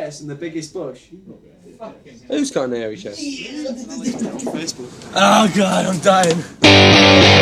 chest and the biggest bush. Who's got an hairy chest? Facebook. Oh god, I'm dying.